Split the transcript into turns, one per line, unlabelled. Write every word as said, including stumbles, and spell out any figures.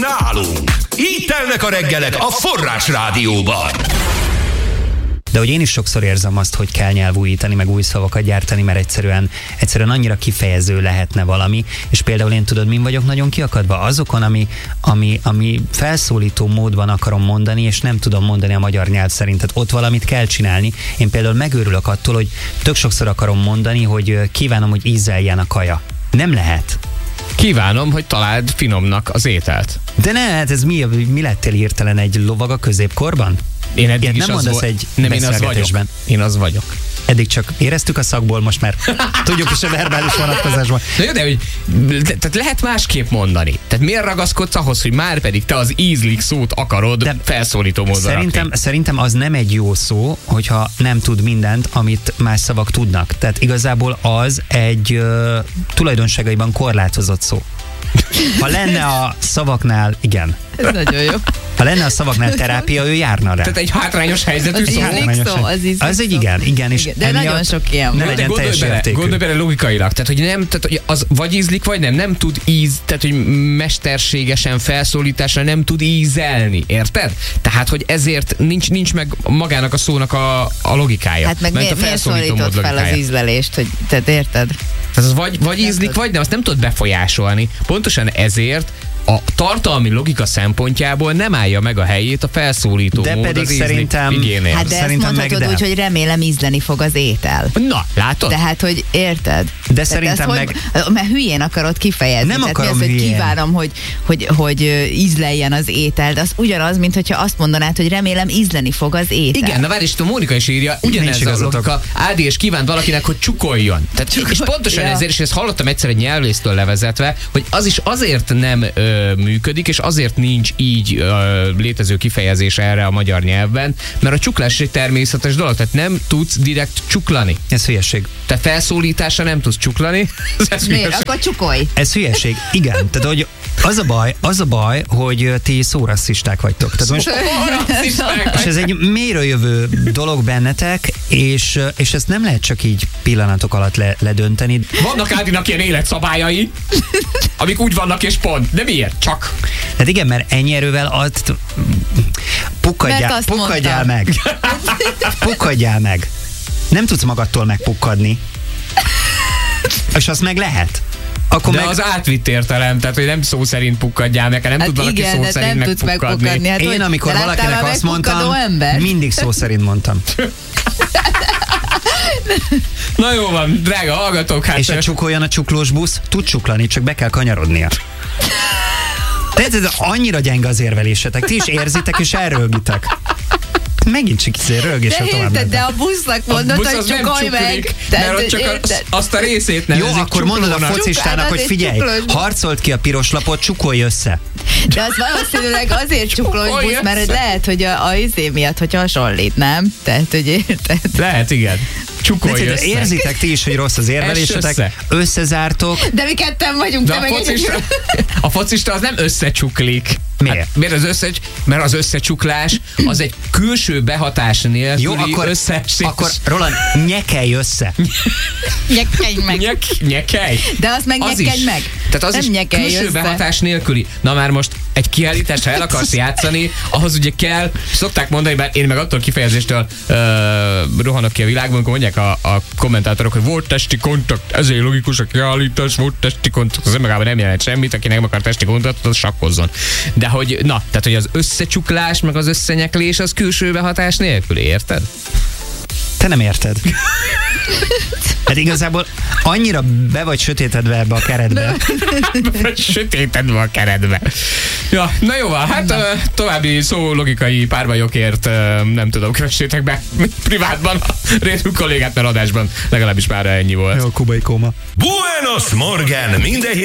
nálunk. Így telnek a reggelek a Forrás Rádióban.
De hogy én is sokszor érzem azt, hogy kell nyelvújítani, meg új szavakat gyártani, mert egyszerűen, egyszerűen annyira kifejező lehetne valami, és például én tudod, min vagyok nagyon kiakadva? Azokon, ami, ami, ami felszólító módban akarom mondani, és nem tudom mondani a magyar nyelv szerint. Tehát ott valamit kell csinálni. Én például megőrülök attól, hogy tök sokszor akarom mondani, hogy kívánom, hogy ízzeljen a kaja. Nem lehet.
Kívánom, hogy találd finomnak az ételt.
De ne, hát ez mi, mi lettél hirtelen egy lovag a középkorban?
Én eddig
Ilyet
is
nem
az
mondasz
volt.
egy
Nem, én az
beszélgetésben.
vagyok. Én az vagyok.
Eddig csak éreztük a szakból, most már tudjuk is a verbális vonatkozásban.
Na jó, de hogy tehát lehet másképp mondani. Tehát miért ragaszkodsz ahhoz, hogy már pedig te az ízlik szót akarod de felszólító módon
szerintem, szerintem az nem egy jó szó, hogyha nem tud mindent, amit más szavak tudnak. Tehát igazából az egy uh, tulajdonságaiban korlátozott szó. Ha lenne a szavaknál, igen.
Ez nagyon jó.
Ha lenne a szavaknál terápia, ő járna rá.
Tehát egy hátrányos helyzetű
Az
szó.
ízlik szó, az ízlik
Az egy
szó.
igen, igen. És
Igen, de nagyon sok ilyen
ne
van.
legyen
Gondolj
teljes
bele,
értékű.
gondolj bele logikailag, tehát hogy nem, tehát hogy az vagy ízlik, vagy nem, nem tud íz, tehát hogy mesterségesen felszólításra nem tud ízelni, érted? Tehát, hogy ezért nincs, nincs meg magának a szónak a, a logikája.
Hát meg
Mert
miért,
a
miért
felszólító mód
szólítod fel az
logikája.
ízlelést, hogy te érted?
Tehát az vagy, vagy
Nem
ízlik,
tud.
vagy nem, azt nem tudod befolyásolni. Pontosan ezért a tartalmi logika szempontjából nem állja meg a helyét a felszólító
De
mód
pedig
az ízlik
szerintem-
igénél.
Hát de ezt
Szerintem
mondhatod
meg de.
úgy, hogy remélem ízleni fog az étel.
Na, látod?
Tehát, hogy érted?
De
Tehát
szerintem
ezt
meg-
Hogy, mert hülyén akarod kifejezni.
Nem
Tehát
akarom
mi az, hogy
hülyén.
kívánom, hogy, hogy, hogy ö, ízleljen az étel. De az ugyanaz, mint hogyha azt mondanád, hogy remélem ízleni fog az étel.
Igen, na várj, és a Mónika is írja, ugyanez
Nincs
a
igazatok.
logika. Ádi és kívánt valakinek, hogy csukoljon. Tehát,
Csukol-
és pontosan
ja.
ezért, és ezt hallottam egyszer egy nyelvésztől levezetve, hogy az is azért nem ö, működik, és azért nincs így ö, létező kifejezés erre a magyar nyelvben, mert a csuklás egy természetes dolog, tehát nem tudsz direkt csuklani.
Ez hülyeség.
Te felszólításra nem tudsz csuklani. Ez
Miért?
hülyeség.
Akkor csukolj.
Ez hülyeség. Igen. Tehát, hogy az a baj, az a baj, hogy ti szórasszisták vagytok. Tehát most, és ez egy mélyről jövő dolog bennetek, és, és ezt nem lehet csak így pillanatok alatt le, ledönteni.
Vannak Ádinak ilyen életszabályai, amik úgy vannak és pont. De miért? Csak.
Hát igen, mert ennyi erővel ad...
Mert
Pukkadjál,
azt
pukkadjál
mondtam.
meg. Pukkadjál meg. Nem tudsz magadtól megpukkadni. És azt meg lehet. Akkor
De
meg...
az átvitt értelem, tehát hogy nem szó szerint pukkadjál meg, nem
Hát
tud valaki
igen,
szó
de
szerint
nem tudsz
megpukkadni.
megpukkadni. Hát, hogy
Én amikor
te láttál
valakinek
már
azt
megpukkadó
mondtam,
embert?
mindig szó szerint mondtam.
Na jó van, drága hallgatók, hát...
És a csukoljon a csuklós busz, tud csuklani, csak be kell kanyarodnia. Tehát ez annyira gyenge az érvelésetek. Ti is érzitek és elrölgitek. Megint csak izé rölgésre
De
tovább
érted, de
mentem.
a busznak
A
mondod,
busz
hogy
az nem
csukolj meg.
csuklik,
Tehát,
mert ott csak
érted?
az, azt a részét
Jó,
nevezik
akkor mondod a
csuklónak.
focistának,
Csukán
hogy
az egy
figyelj,
csuklós busz.
harcolt ki a piros lapot, csukolj össze.
De az valószínűleg azért csuklós
Csukolj
busz, mert hogy
össze.
lehet, hogy a, a izé miatt, hogy hasonlít, nem? Tehát, hogy érted?
Lehet, igen. Csukolj
De
össze.
érzitek ti is, hogy rossz az érvelésetek,
össze.
összezártok.
De mi ketten vagyunk,
De
te
a
meg
focista,
egy...
a focista az nem összecsuklik.
Miért?
Hát, miért az össze, mert az összecsuklás az egy külső behatás nélküli
Jó, akkor,
összeesés.
akkor Roland, nyekelj össze.
Nyekelj meg.
Nyek, nyekej.
De azt meg
Az
nyekelj
is.
meg.
Tehát az
Nem
is
nyekelj
külső
össze.
behatás nélküli. Na már most egy kiállítás, ha el akarsz játszani, ahhoz ugye kell, szokták mondani, mert én meg attól kifejezéstől uh, rohanok ki a világban, amikor mondják a, a kommentátorok, hogy volt testi kontakt, ezért logikus a kiállítás, volt testi kontakt, az önmagában nem jelent semmit, aki nem akar testi kontaktot, az sakkozzon. De hogy, na, tehát hogy az összecsuklás, meg az összenyeklés, az külső behatás nélküli, érted?
Te nem érted. Hát igazából annyira be vagy sötétedve ebbe a keretbe.
Sötétedve a keretbe. Ja, na jó van, hát ö, további szó logikai párbajokért ö, nem tudom, kövessétek be privátban a rétű kollégát, mert adásban legalábbis már ennyi volt.
Jó, kubai kóma.
Buenos Morgan, minden